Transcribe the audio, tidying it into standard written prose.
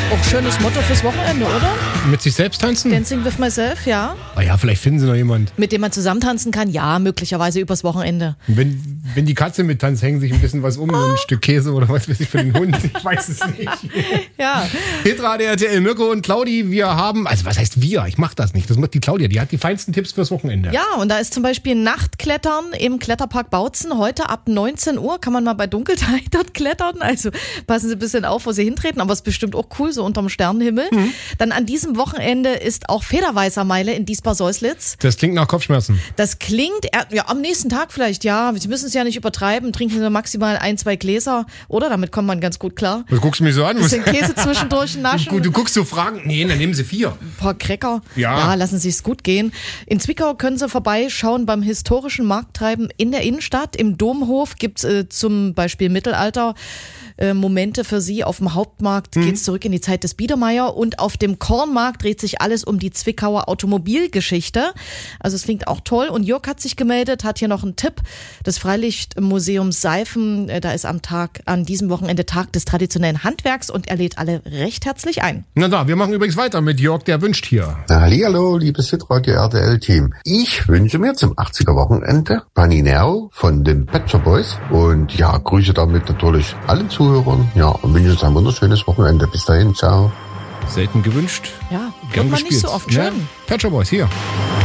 Auch schönes Motto fürs Wochenende, oder? Mit sich selbst tanzen? Dancing with myself, ja. Ah ja, vielleicht finden sie noch jemand. Mit dem man zusammen tanzen kann, ja, möglicherweise übers Wochenende. Wenn die Katze mittanzt, hängen sich ein bisschen was um, ein Stück Käse oder was weiß ich für den Hund. Ich weiß es nicht. Ja. Petra, der RTL, Mirko und Claudi, wir haben, also was heißt wir? Ich mach das nicht. Das macht die Claudia, die hat die feinsten Tipps fürs Wochenende. Ja, und da ist zum Beispiel Nachtklettern im Kletterpark Bautzen. Heute ab 19 Uhr kann man mal bei Dunkelheit dort klettern. Also passen Sie ein bisschen auf, wo Sie hintreten, aber es ist bestimmt auch cool, so unterm Sternenhimmel. Dann an diesem Wochenende ist auch Federweißermeile in Diesbar-Säuslitz. Das klingt nach Kopfschmerzen. Das klingt, ja, am nächsten Tag vielleicht, ja. Sie müssen es ja nicht übertreiben, trinken Sie maximal 1-2 Gläser, oder? Damit kommt man ganz gut klar. Was guckst du mich so an? Bisschen Käse zwischendurch naschen. Du guckst so Fragen. Nee, dann nehmen Sie 4. Ein paar Cracker. Ja. Lassen Sie es gut gehen. In Zwickau können Sie vorbeischauen beim historischen Markttreiben in der Innenstadt. Im Domhof gibt's zum Beispiel Mittelalter Momente für Sie. Auf dem Hauptmarkt geht's zurück in die Zeit des Biedermeier und auf dem Kornmarkt dreht sich alles um die Zwickauer Automobilgeschichte. Also es klingt auch toll. Und Jörg hat sich gemeldet, hat hier noch einen Tipp. Das Freilichtmuseum Seifen, da ist an diesem Wochenende Tag des traditionellen Handwerks und er lädt alle recht herzlich ein. Na da, wir machen übrigens weiter mit Jörg, der wünscht hier. Hallihallo, liebes Hitradio RTL-Team. Ich wünsche mir zum 80er-Wochenende Paninero von den Pet Shop Boys und ja, grüße damit natürlich allen Zuhörern. Ja, und wünsche uns ein wunderschönes Wochenende. Bis dahin, ciao. Selten gewünscht. Ja, gern hört man gespielt. nicht so oft. Schön. Ja, Pet Shop Boys, hier.